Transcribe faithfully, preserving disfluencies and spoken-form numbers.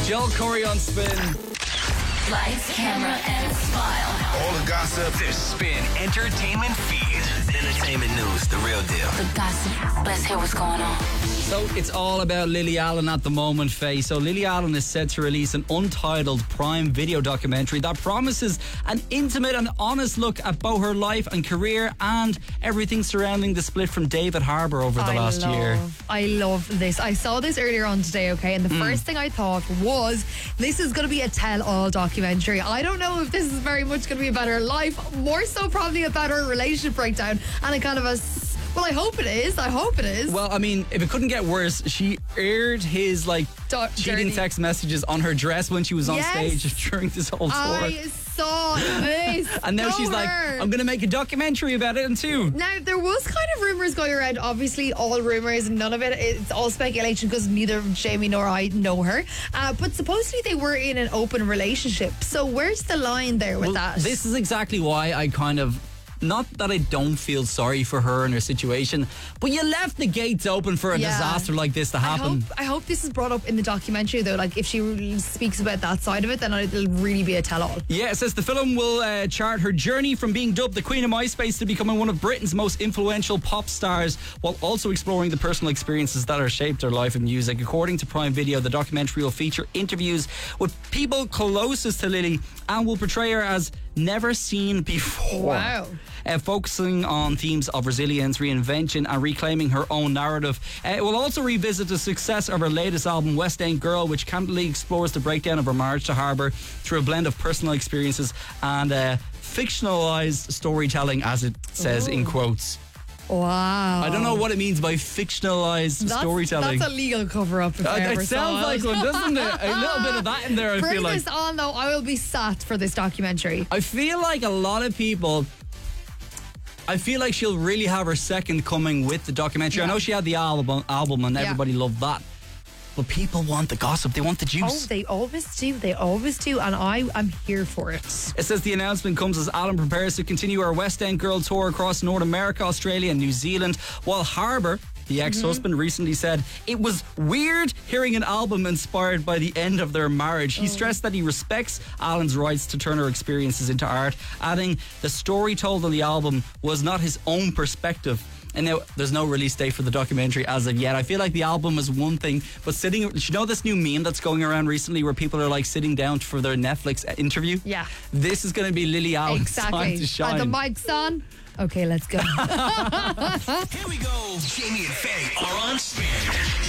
Joel Corey on Spin. Lights, camera, and smile. All the gossip. The Spin Entertainment Feed. Entertainment news, the real deal. The gossip. Let's hear what's going on. So it's all about Lily Allen at the moment, Faye. So Lily Allen is set to release an untitled Prime Video documentary that promises an intimate and honest look at both her life and career and everything surrounding the split from David Harbour over the I last love, year. I love this. I saw this earlier on today, okay, and the Mm. first thing I thought was this is going to be a tell-all documentary. I don't know if this is very much going to be about her life, more so probably about her relationship breakdown and a kind of a s- well, I hope it is. I hope it is. Well, I mean, if it couldn't get worse, she aired his like Do- cheating dirty. text messages on her dress when she was on Yes. stage during this whole tour. I saw this. And now Go she's like, her. I'm going to make a documentary about it too. Now, there was kind of rumours going around, obviously all rumours, and none of it, it's all speculation because neither Jamie nor I know her. Uh, but supposedly they were in an open relationship. So where's the line there with Well, that? this is exactly why I kind of, not that I don't feel sorry for her and her situation, but you left the gates open for a Yeah. disaster like this to I happen. hope, I hope this is brought up in the documentary, though. Like, if she really speaks about that side of it, then it'll really be a tell-all. Yeah, it says the film will uh, chart her journey from being dubbed the Queen of MySpace to becoming one of Britain's most influential pop stars, while also exploring the personal experiences that have shaped her life in music. According to Prime Video, the documentary will feature interviews with people closest to Lily and will portray her as never seen before. Wow. Uh, focusing on themes of resilience, reinvention, and reclaiming her own narrative. Uh, it will also revisit the success of her latest album, West End Girl, which candidly explores the breakdown of her marriage to Harbour through a blend of personal experiences and uh, fictionalised storytelling, as it says in quotes. Wow. I don't know what it means by fictionalised That's, storytelling. that's a legal cover-up if I Uh, ever it saw sounds like one, doesn't it? A little bit of that in there, I Bring feel like. this on, though. I will be sat for this documentary. I feel like a lot of people, I feel like she'll really have her second coming with the documentary. I Yeah. know she had the album, album and Yeah. everybody loved that. But people want the gossip. They want the Oh, juice. they always do. They always do. And I am here for it. It says the announcement comes as Alan prepares to continue her West End Girl tour across North America, Australia and New Zealand, while Harbour, the ex-husband, Mm-hmm. recently said it was weird hearing an album inspired by the end of their marriage. Oh. He stressed that he respects Alan's rights to turn her experiences into art, adding the story told on the album was not his own perspective. And now there's no release date for the documentary as of yet. I feel like the album is one thing, but sitting, you know this new meme that's going around recently where people are like sitting down for their Netflix interview? Yeah. This is going to be Lily Allen's Exactly. time to shine. And the mic's on. Okay, let's go. Here we go. Jamie and Faye are on Spin.